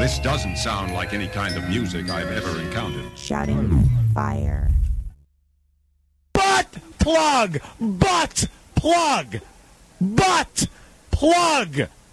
This doesn't sound like any kind of music I've ever encountered. Shouting fire. Butt plug! Butt plug! Butt plug!